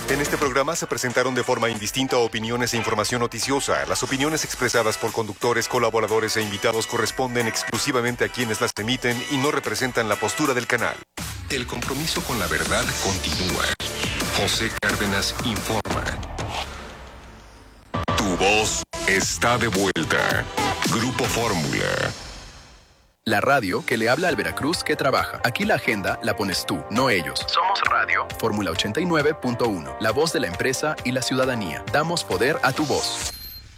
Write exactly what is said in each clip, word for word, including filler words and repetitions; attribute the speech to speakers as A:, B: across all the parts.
A: En este programa se presentaron de forma indistinta opiniones e información noticiosa. Las opiniones expresadas por conductores, colaboradores e invitados corresponden exclusivamente a quienes las emiten y no representan la postura del canal. El compromiso con la verdad continúa. José Cárdenas informa. Tu voz está de vuelta. Grupo Fórmula.
B: La radio que le habla al Veracruz que trabaja. Aquí la agenda la pones tú, no ellos. Somos Radio Fórmula ochenta y nueve punto uno, la voz de la empresa y la ciudadanía. Damos poder a tu voz.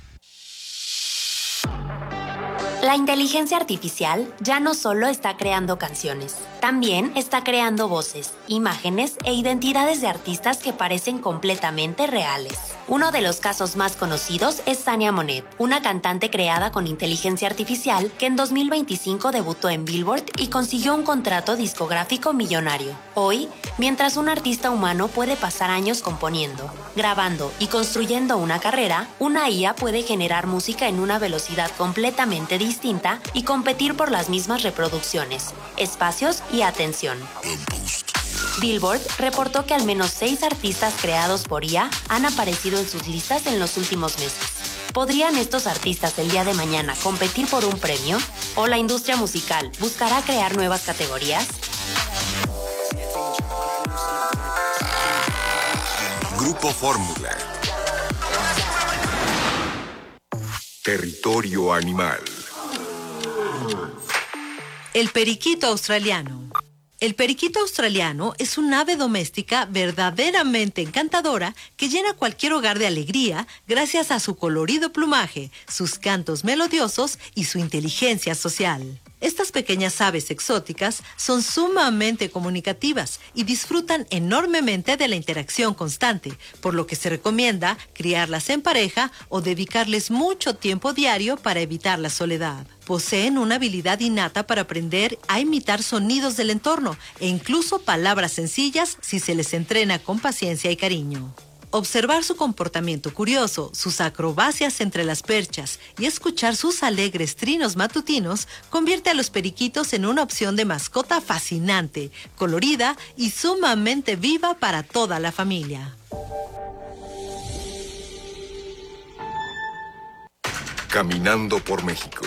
C: La inteligencia artificial ya no solo está creando canciones, también está creando voces, imágenes e identidades de artistas que parecen completamente reales. Uno de los casos más conocidos es Tania Monet, una cantante creada con inteligencia artificial que en dos mil veinticinco debutó en Billboard y consiguió un contrato discográfico millonario. Hoy, mientras un artista humano puede pasar años componiendo, grabando y construyendo una carrera, una I A puede generar música en una velocidad completamente distinta y competir por las mismas reproducciones, espacios y atención. Billboard reportó que al menos seis artistas creados por I A han aparecido en sus listas en los últimos meses. ¿Podrían estos artistas el día de mañana competir por un premio? ¿O la industria musical buscará crear nuevas categorías?
A: Grupo Fórmula. Territorio animal.
D: El periquito australiano. El periquito australiano es un ave doméstica verdaderamente encantadora que llena cualquier hogar de alegría gracias a su colorido plumaje, sus cantos melodiosos y su inteligencia social. Estas pequeñas aves exóticas son sumamente comunicativas y disfrutan enormemente de la interacción constante, por lo que se recomienda criarlas en pareja o dedicarles mucho tiempo diario para evitar la soledad. Poseen una habilidad innata para aprender a imitar sonidos del entorno e incluso palabras sencillas si se les entrena con paciencia y cariño. Observar su comportamiento curioso, sus acrobacias entre las perchas y escuchar sus alegres trinos matutinos convierte a los periquitos en una opción de mascota fascinante, colorida y sumamente viva para toda la familia.
A: Caminando por México.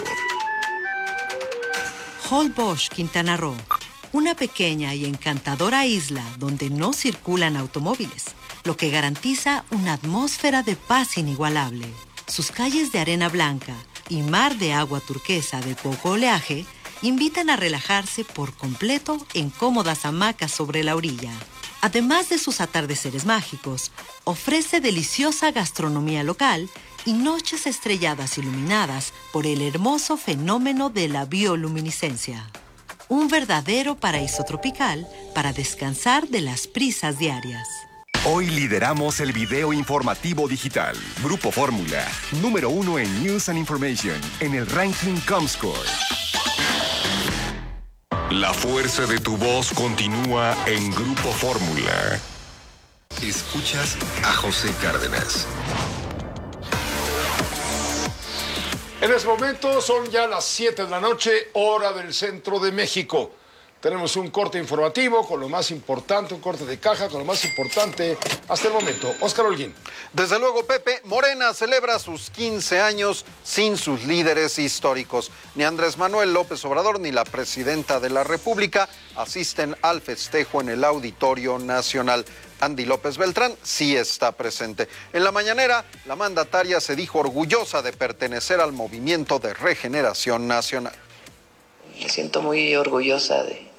D: Holbox, Quintana Roo, una pequeña y encantadora isla donde no circulan automóviles, lo que garantiza una atmósfera de paz inigualable. Sus calles de arena blanca y mar de agua turquesa de poco oleaje invitan a relajarse por completo en cómodas hamacas sobre la orilla. Además de sus atardeceres mágicos, ofrece deliciosa gastronomía local y noches estrelladas iluminadas por el hermoso fenómeno de la bioluminiscencia. Un verdadero paraíso tropical para descansar de las prisas diarias.
A: Hoy lideramos el video informativo digital. Grupo Fórmula, número uno en News and Information, en el ranking Comscore. La fuerza de tu voz continúa en Grupo Fórmula. Escuchas a José Cárdenas.
E: En este momento son ya las siete de la noche, hora del centro de México. Tenemos un corte informativo con lo más importante, un corte de caja con lo más importante hasta el momento. Óscar Holguín.
F: Desde luego, Pepe, Morena celebra sus quince años sin sus líderes históricos. Ni Andrés Manuel López Obrador ni la presidenta de la República asisten al festejo en el Auditorio Nacional. Andy López Beltrán sí está presente. En la mañanera, la mandataria se dijo orgullosa de pertenecer al Movimiento de Regeneración Nacional.
G: Me siento muy orgullosa de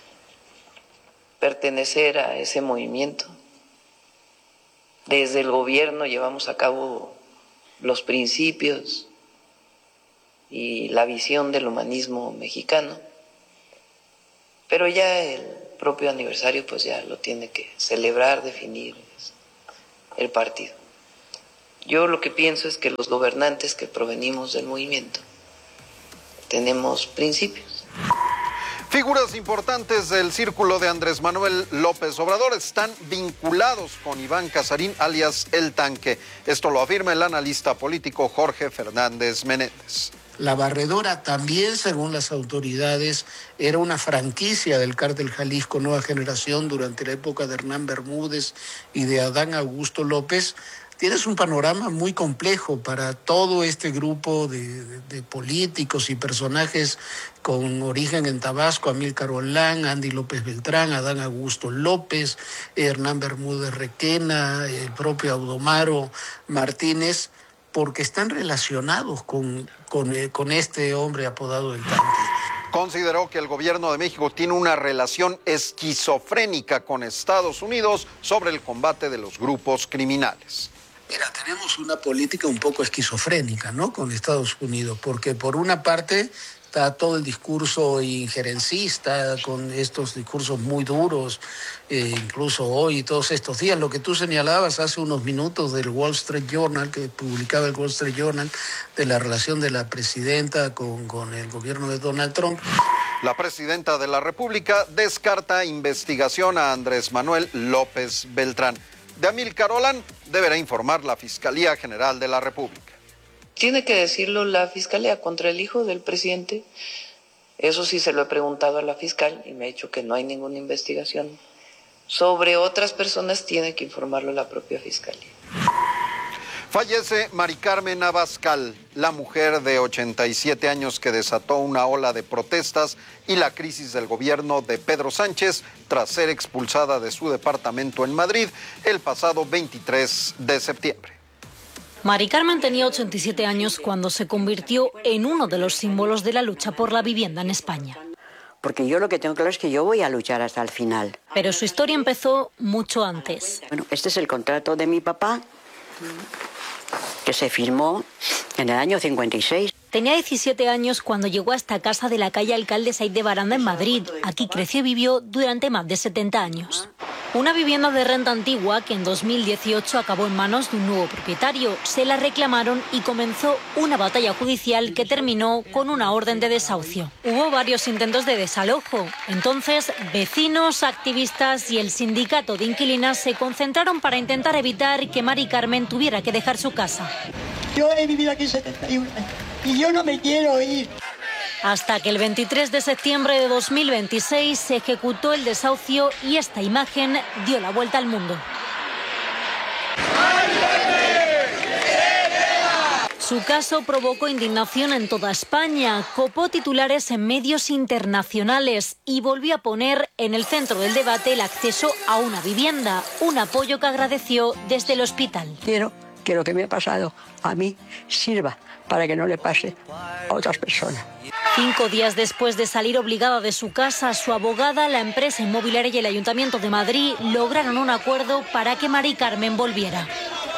G: pertenecer a ese movimiento. Desde el gobierno llevamos a cabo los principios y la visión del humanismo mexicano, pero ya el propio aniversario pues ya lo tiene que celebrar, definir el partido. Yo lo que pienso es que los gobernantes que provenimos del movimiento tenemos principios.
F: Figuras importantes del círculo de Andrés Manuel López Obrador están vinculados con Iván Casarín, alias El Tanque. Esto lo afirma el analista político Jorge Fernández Menéndez.
H: La Barredora también, según las autoridades, era una franquicia del Cártel Jalisco Nueva Generación durante la época de Hernán Bermúdez y de Adán Augusto López. Tienes un panorama muy complejo para todo este grupo de, de, de políticos y personajes con origen en Tabasco: Amílcar Olán, Andy López Beltrán, Adán Augusto López, Hernán Bermúdez Requena, el propio Audomaro Martínez, porque están relacionados con, con, eh, con este hombre apodado el Tanque.
F: Consideró que el gobierno de México tiene una relación esquizofrénica con Estados Unidos sobre el combate de los grupos criminales.
H: Mira, tenemos una política un poco esquizofrénica, ¿no?, con Estados Unidos, porque por una parte está todo el discurso injerencista, con estos discursos muy duros, eh, incluso hoy y todos estos días. Lo que tú señalabas hace unos minutos del Wall Street Journal, que publicaba el Wall Street Journal, de la relación de la presidenta con, con el gobierno de Donald Trump.
F: La presidenta de la República descarta investigación a Andrés Manuel López Beltrán. De Amílcar Olán deberá informar la Fiscalía General de la República.
G: Tiene que decirlo la Fiscalía contra el hijo del presidente. Eso sí se lo he preguntado a la fiscal y me ha dicho que no hay ninguna investigación. Sobre otras personas tiene que informarlo la propia Fiscalía.
F: Fallece Mari Carmen Abascal, la mujer de ochenta y siete años que desató una ola de protestas y la crisis del gobierno de Pedro Sánchez tras ser expulsada de su departamento en Madrid el pasado veintitrés de septiembre.
I: Mari Carmen tenía ochenta y siete años cuando se convirtió en uno de los símbolos de la lucha por la vivienda en España.
J: Porque yo lo que tengo claro es que yo voy a luchar hasta el final.
I: Pero su historia empezó mucho antes.
J: Bueno, este es el contrato de mi papá, que se firmó en el año cincuenta y seis.
I: Tenía diecisiete años cuando llegó a esta casa de la calle Alcalde Saiz de Baranda en Madrid. Aquí creció y vivió durante más de setenta años. Una vivienda de renta antigua que en dos mil dieciocho acabó en manos de un nuevo propietario. Se la reclamaron y comenzó una batalla judicial que terminó con una orden de desahucio. Hubo varios intentos de desalojo. Entonces, vecinos, activistas y el sindicato de inquilinas se concentraron para intentar evitar que Mari Carmen tuviera que dejar su casa.
K: Yo he vivido aquí setenta y un años y yo no me quiero ir.
I: Hasta que el veintitrés de septiembre de dos mil veintiséis se ejecutó el desahucio y esta imagen dio la vuelta al mundo. Su caso provocó indignación en toda España, copó titulares en medios internacionales y volvió a poner en el centro del debate el acceso a una vivienda, un apoyo que agradeció desde el hospital.
K: Quiero que lo que me ha pasado a mí sirva para que no le pase a otras personas.
I: Cinco días después de salir obligada de su casa, su abogada, la empresa inmobiliaria y el Ayuntamiento de Madrid lograron un acuerdo para que Mari Carmen volviera.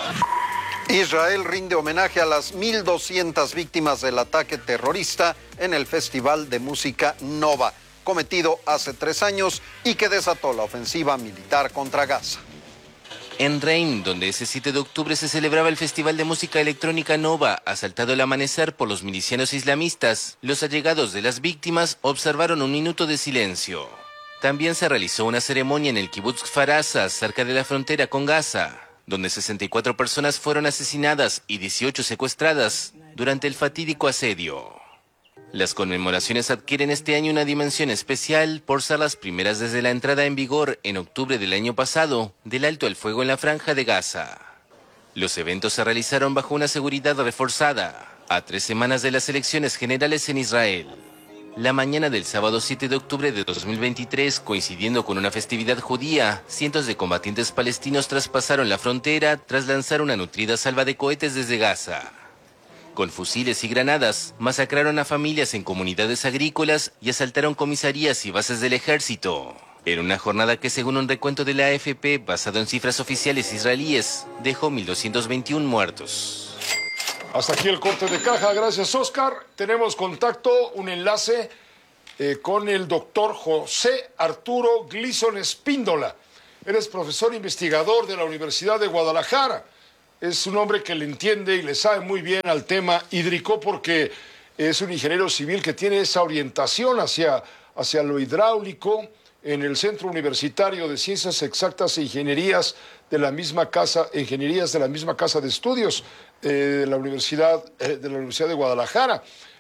F: Israel rinde homenaje a las mil doscientas víctimas del ataque terrorista en el Festival de Música Nova, cometido hace tres años y que desató la ofensiva militar contra Gaza.
L: En Rein, donde ese siete de octubre se celebraba el Festival de Música Electrónica Nova, asaltado el amanecer por los milicianos islamistas, los allegados de las víctimas observaron un minuto de silencio. También se realizó una ceremonia en el Kibutz Kfar Aza, cerca de la frontera con Gaza, donde sesenta y cuatro personas fueron asesinadas y dieciocho secuestradas durante el fatídico asedio. Las conmemoraciones adquieren este año una dimensión especial por ser las primeras desde la entrada en vigor en octubre del año pasado del alto al fuego en la Franja de Gaza. Los eventos se realizaron bajo una seguridad reforzada, a tres semanas de las elecciones generales en Israel. La mañana del sábado siete de octubre de dos mil veintitrés, coincidiendo con una festividad judía, cientos de combatientes palestinos traspasaron la frontera tras lanzar una nutrida salva de cohetes desde Gaza. Con fusiles y granadas, masacraron a familias en comunidades agrícolas y asaltaron comisarías y bases del ejército. En una jornada que, según un recuento de la A F P, basado en cifras oficiales israelíes, dejó mil doscientos veintiún muertos.
E: Hasta aquí el corte de caja. Gracias, Oscar. Tenemos contacto, un enlace eh, con el doctor José Arturo Gleason Espíndola. Él es profesor investigador de la Universidad de Guadalajara. Es un hombre que le entiende y le sabe muy bien al tema hídrico porque es un ingeniero civil que tiene esa orientación hacia, hacia lo hidráulico en el Centro Universitario de Ciencias Exactas e Ingenierías de la misma casa, ingenierías de la misma casa de estudios eh, de la Universidad eh, de la Universidad de Guadalajara.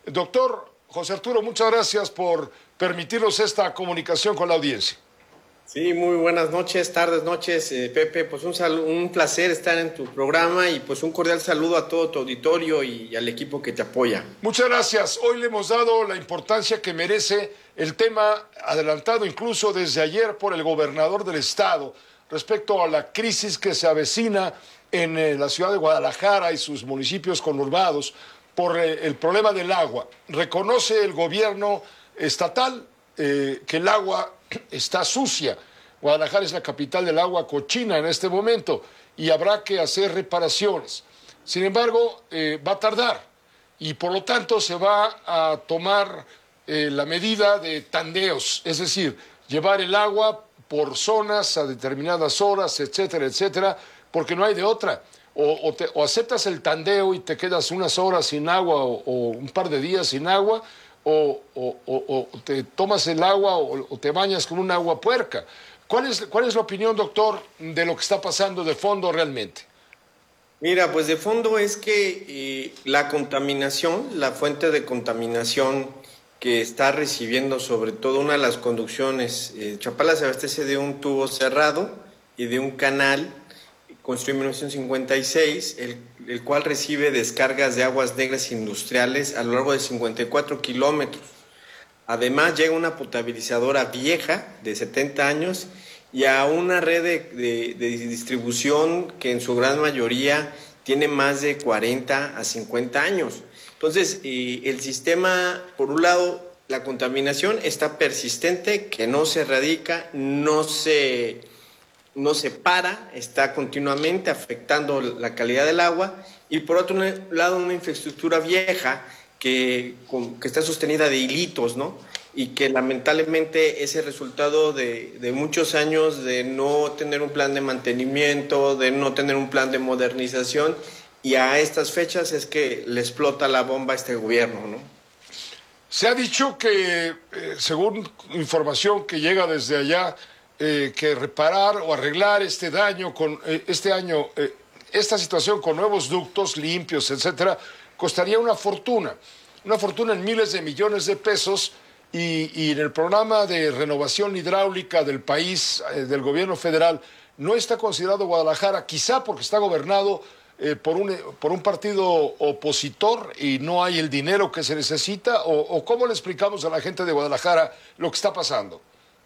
E: Doctor José Arturo, muchas gracias por permitirnos esta comunicación con la audiencia.
M: Sí, muy buenas noches, tardes, noches, eh, Pepe. Pues un, sal un placer estar en tu programa y pues un cordial saludo a todo tu auditorio y, y al equipo que te apoya.
E: Muchas gracias. Hoy le hemos dado la importancia que merece el tema adelantado incluso desde ayer por el gobernador del estado respecto a la crisis que se avecina en eh, la ciudad de Guadalajara y sus municipios conurbados por eh, el problema del agua. Reconoce el gobierno estatal eh, que el agua está sucia. Guadalajara es la capital del agua cochina en este momento y habrá que hacer reparaciones. Sin embargo, eh, va a tardar y por lo tanto se va a tomar eh, la medida de tandeos, es decir, llevar el agua por zonas a determinadas horas, etcétera, etcétera, porque no hay de otra. O, o, te, o aceptas el tandeo y te quedas unas horas sin agua o, o un par de días sin agua, O, o, o, o te tomas el agua o, o te bañas con un agua puerca. ¿Cuál es, ¿Cuál es la opinión, doctor, de lo que está pasando de fondo realmente?
M: Mira, pues de fondo es que eh, la contaminación, la fuente de contaminación que está recibiendo sobre todo una de las conducciones, eh, Chapala se abastece de un tubo cerrado y de un canal construido en mil novecientos cincuenta y seis, el, el cual recibe descargas de aguas negras industriales a lo largo de cincuenta y cuatro kilómetros. Además llega una potabilizadora vieja de setenta años y a una red de, de, de distribución que en su gran mayoría tiene más de cuarenta a cincuenta años. Entonces, eh, el sistema, por un lado, la contaminación está persistente, que no se erradica, no se... no se para, está continuamente afectando la calidad del agua, y por otro lado una infraestructura vieja que, que está sostenida de hilitos, ¿no? Y que lamentablemente es el resultado de, de muchos años de no tener un plan de mantenimiento, de no tener un plan de modernización, y a estas fechas es que le explota la bomba a este gobierno, ¿no?
E: Se ha dicho que, eh, según información que llega desde allá, Eh, que reparar o arreglar este daño con eh, este año, eh, esta situación con nuevos ductos limpios, etcétera, costaría una fortuna, una fortuna en miles de millones de pesos y, y en el programa de renovación hidráulica del país, eh, del gobierno federal, no está considerado Guadalajara, quizá porque está gobernado eh, por, un, por un partido opositor y no hay el dinero que se necesita, o, o ¿cómo le explicamos a la gente de Guadalajara lo que está pasando?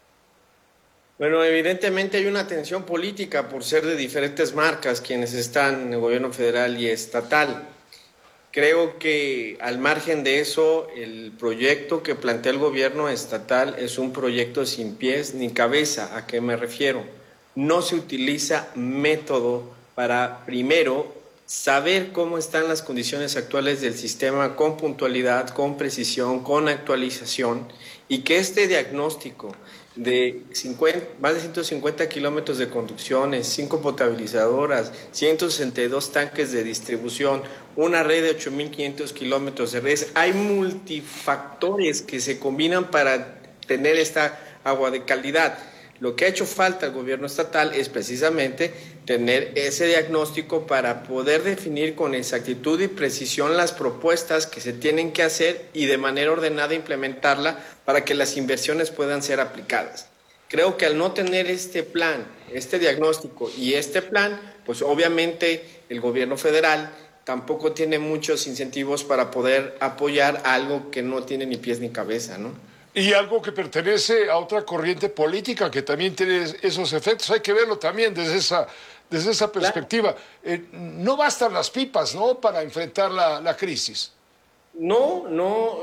M: Bueno, evidentemente hay una tensión política por ser de diferentes marcas quienes están en el gobierno federal y estatal. Creo que al margen de eso, el proyecto que plantea el gobierno estatal es un proyecto sin pies ni cabeza. ¿A qué me refiero? No se utiliza método para, primero, saber cómo están las condiciones actuales del sistema con puntualidad, con precisión, con actualización, y que este diagnóstico de cincuenta, más de ciento cincuenta kilómetros de conducciones, cinco potabilizadoras, ciento sesenta y dos tanques de distribución, una red de ocho mil quinientos kilómetros de redes. Hay multifactores que se combinan para tener esta agua de calidad. Lo que ha hecho falta al gobierno estatal es precisamente tener ese diagnóstico para poder definir con exactitud y precisión las propuestas que se tienen que hacer y de manera ordenada implementarla para que las inversiones puedan ser aplicadas. Creo que al no tener este plan, este diagnóstico y este plan, pues obviamente el gobierno federal tampoco tiene muchos incentivos para poder apoyar algo que no tiene ni pies ni cabeza, ¿no?
E: Y algo que pertenece a otra corriente política que también tiene esos efectos. Hay que verlo también desde esa, desde esa perspectiva. Eh, no bastan las pipas, ¿no?, para enfrentar la, la crisis.
M: No, no,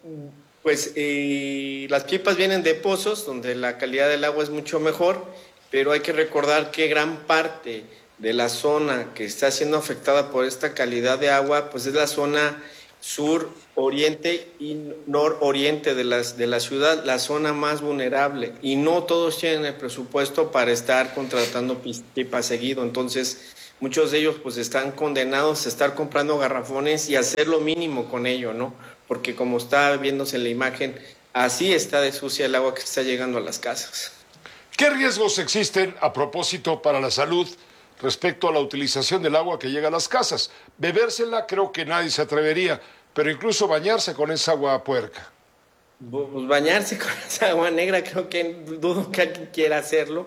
M: pues eh, las pipas vienen de pozos donde la calidad del agua es mucho mejor, pero hay que recordar que gran parte de la zona que está siendo afectada por esta calidad de agua, pues es la zona sur, oriente y nororiente de, las, de la ciudad, la zona más vulnerable, y no todos tienen el presupuesto para estar contratando pipas seguido. Entonces muchos de ellos pues están condenados a estar comprando garrafones y hacer lo mínimo con ello, ¿no? Porque como está viéndose en la imagen, así está de sucia el agua que está llegando a las casas.
E: ¿Qué riesgos existen a propósito para la salud respecto a la utilización del agua que llega a las casas? Bebérsela creo que nadie se atrevería, pero incluso bañarse con esa agua puerca.
M: Pues bañarse con esa agua negra, creo que dudo que alguien quiera hacerlo.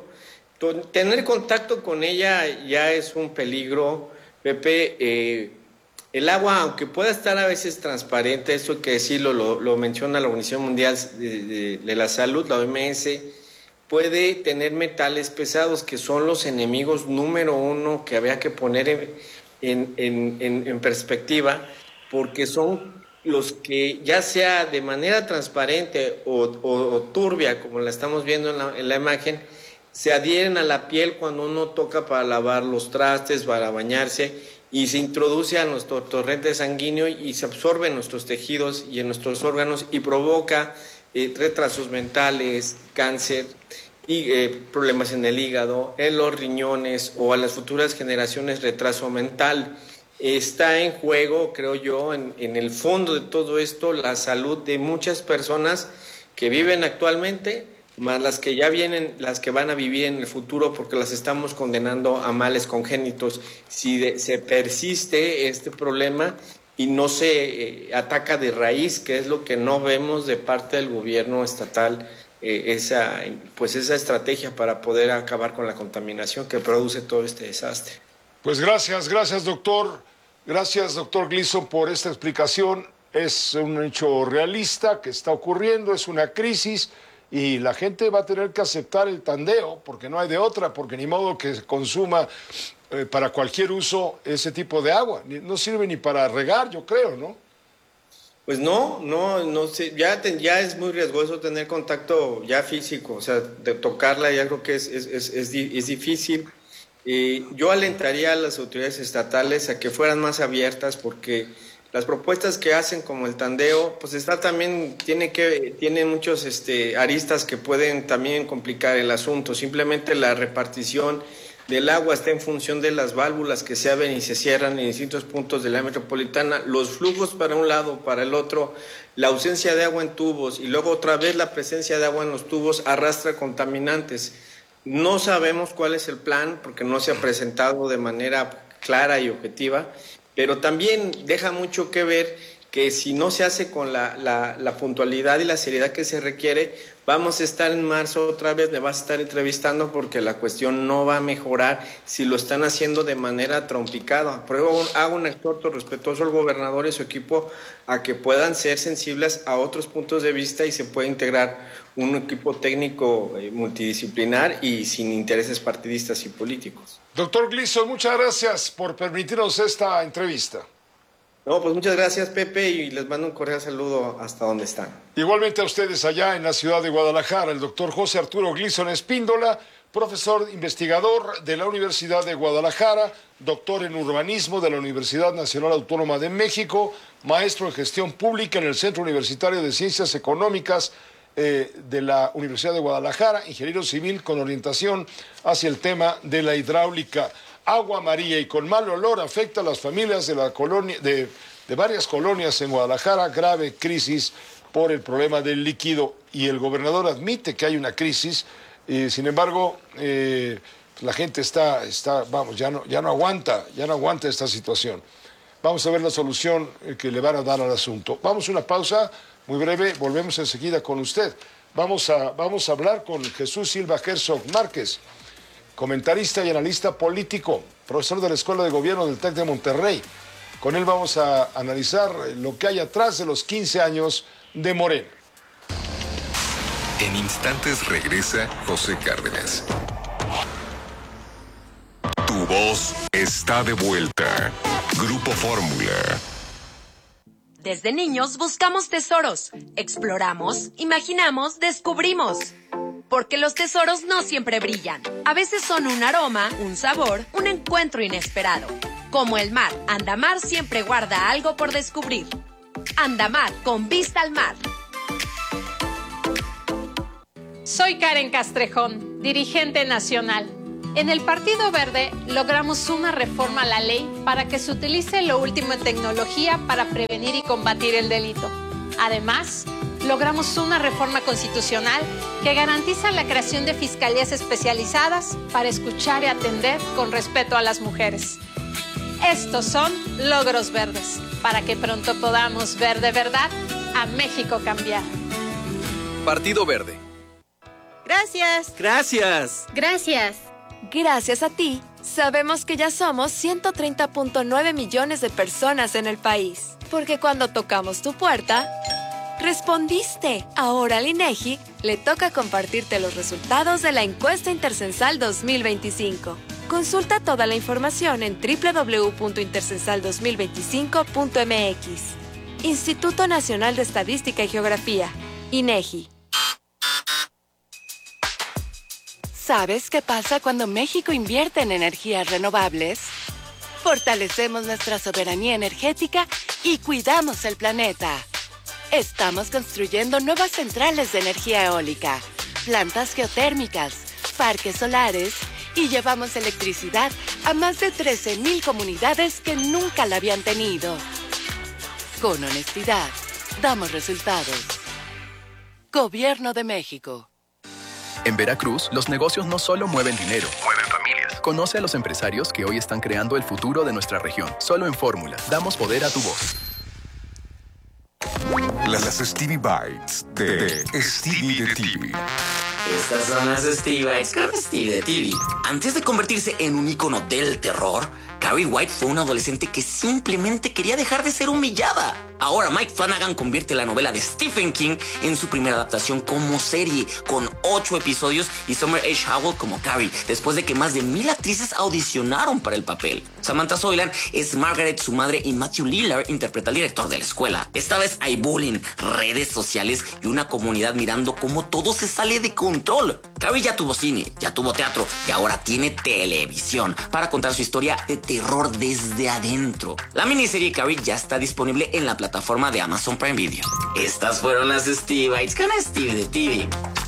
M: Tener contacto con ella ya es un peligro, Pepe. Eh, el agua, aunque pueda estar a veces transparente, eso hay que decirlo, lo, lo menciona la Organización Mundial de, de, de la Salud, la O M S, puede tener metales pesados que son los enemigos número uno que había que poner en, en, en, en, en perspectiva, porque son los que ya sea de manera transparente o, o, o turbia, como la estamos viendo en la, en la imagen, se adhieren a la piel cuando uno toca para lavar los trastes, para bañarse, y se introduce a nuestro torrente sanguíneo y se absorbe en nuestros tejidos y en nuestros órganos y provoca eh, retrasos mentales, cáncer y eh, problemas en el hígado, en los riñones o a las futuras generaciones retraso mental. Está en juego, creo yo, en, en el fondo de todo esto, la salud de muchas personas que viven actualmente, más las que ya vienen, las que van a vivir en el futuro, porque las estamos condenando a males congénitos. Si de, se persiste este problema y no se eh, ataca de raíz, que es lo que no vemos de parte del gobierno estatal, eh, esa, pues esa estrategia para poder acabar con la contaminación que produce todo este desastre.
E: Pues gracias, gracias doctor, gracias doctor Gleason por esta explicación. Es un hecho realista que está ocurriendo, es una crisis y la gente va a tener que aceptar el tandeo porque no hay de otra, porque ni modo que consuma eh, para cualquier uso ese tipo de agua. No sirve ni para regar, yo creo, ¿no?
M: Pues no, no, no sé, ya, te, ya es muy riesgoso tener contacto ya físico, o sea, de tocarla ya creo que es, es, es, es, es difícil. Eh, yo alentaría a las autoridades estatales a que fueran más abiertas porque las propuestas que hacen como el tandeo, pues está también, tiene que, tiene muchos este, aristas que pueden también complicar el asunto. Simplemente la repartición del agua está en función de las válvulas que se abren y se cierran en distintos puntos de la metropolitana, los flujos para un lado, para el otro, la ausencia de agua en tubos y luego otra vez la presencia de agua en los tubos arrastra contaminantes. No sabemos cuál es el plan porque no se ha presentado de manera clara y objetiva, pero también deja mucho que ver que si no se hace con la, la, la puntualidad y la seriedad que se requiere, vamos a estar en marzo otra vez, me vas a estar entrevistando porque la cuestión no va a mejorar si lo están haciendo de manera trompicada. Pero hago un exhorto respetuoso al gobernador y su equipo a que puedan ser sensibles a otros puntos de vista y se pueda integrar un equipo técnico eh, multidisciplinar y sin intereses partidistas y políticos.
E: Doctor Gleason, muchas gracias por permitirnos esta entrevista.
M: No, pues muchas gracias, Pepe, y les mando un cordial saludo hasta donde están.
E: Igualmente a ustedes allá en la ciudad de Guadalajara, el doctor José Arturo Gleason Espíndola, profesor investigador de la Universidad de Guadalajara, doctor en urbanismo de la Universidad Nacional Autónoma de México, maestro en gestión pública en el Centro Universitario de Ciencias Económicas eh, de la Universidad de Guadalajara, ingeniero civil con orientación hacia el tema de la hidráulica. Agua amarilla y con mal olor afecta a las familias de, la colonia, de, de varias colonias en Guadalajara, grave crisis por el problema del líquido y el gobernador admite que hay una crisis, y sin embargo eh, la gente está, está vamos, ya no, ya no aguanta, ya no aguanta esta situación. Vamos a ver la solución que le van a dar al asunto. Vamos a una pausa muy breve, volvemos enseguida con usted. Vamos a, vamos a hablar con Jesús Silva Herzog Márquez, comentarista y analista político, profesor de la Escuela de Gobierno del TEC de Monterrey. Con él vamos a analizar lo que hay atrás de los quince años de Morena.
A: En instantes regresa José Cárdenas. Tu voz está de vuelta. Grupo Fórmula.
N: Desde niños buscamos tesoros, exploramos, imaginamos, descubrimos. Porque los tesoros no siempre brillan. A veces son un aroma, un sabor, un encuentro inesperado. Como el mar, Andamar siempre guarda algo por descubrir. Andamar, con vista al mar.
O: Soy Karen Castrejón, dirigente nacional. En el Partido Verde logramos una reforma a la ley para que se utilice lo último en tecnología para prevenir y combatir el delito. Además, logramos una reforma constitucional que garantiza la creación de fiscalías especializadas para escuchar y atender con respeto a las mujeres. Estos son logros verdes. para que pronto podamos ver de verdad a México cambiar.
B: Partido Verde.
P: Gracias.
Q: Gracias.
P: Gracias.
N: Gracias a ti, sabemos que ya somos ciento treinta punto nueve millones de personas en el país. Porque cuando tocamos tu puerta, respondiste. Ahora al INEGI le toca compartirte los resultados de la encuesta Intercensal dos mil veinticinco. Consulta toda la información en doble u doble u doble u punto intercensal dos mil veinticinco punto m x. Instituto Nacional de Estadística y Geografía, INEGI.
R: ¿Sabes qué pasa cuando México invierte en energías renovables? Fortalecemos nuestra soberanía energética y cuidamos el planeta. Estamos construyendo nuevas centrales de energía eólica, plantas geotérmicas, parques solares y llevamos electricidad a más de trece mil comunidades que nunca la habían tenido. Con honestidad, damos resultados. Gobierno de México.
B: En Veracruz, los negocios no solo mueven dinero, mueven familias. Conoce a los empresarios que hoy están creando el futuro de nuestra región. Solo en Fórmula, damos poder a tu voz.
A: Las Stevie Bites de, de Stevie de T V.
S: Estas son las Stevie Bites con Stevie de T V. Antes de convertirse en un ícono del terror, Carrie White fue una adolescente que simplemente quería dejar de ser humillada. Ahora Mike Flanagan convierte la novela de Stephen King en su primera adaptación como serie, con ocho episodios y Summer H. Howell como Carrie, después de que más de mil actrices audicionaron para el papel. Samantha Soilan es Margaret, su madre, y Matthew Lillard interpreta al director de la escuela. Esta vez hay bullying, redes sociales y una comunidad mirando cómo todo se sale de control. Carrie ya tuvo cine, ya tuvo teatro y ahora tiene televisión para contar su historia de terror desde adentro. La miniserie Carrie ya está disponible en la plataforma de Amazon Prime Video. Estas fueron las Stevie Bites con Stevie de T V.